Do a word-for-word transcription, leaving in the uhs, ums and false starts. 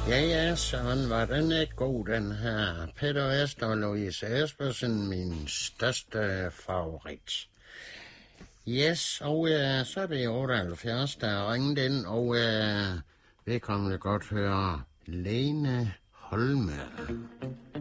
Ja, ja, sådan var den ikke god, den her. Peter Ester og Louise Espersen, min største favorit. Yes, og øh, så er det otteoghalvfjerds, der er ringet ind, og øh, vedkommende godt høre Lene Holme.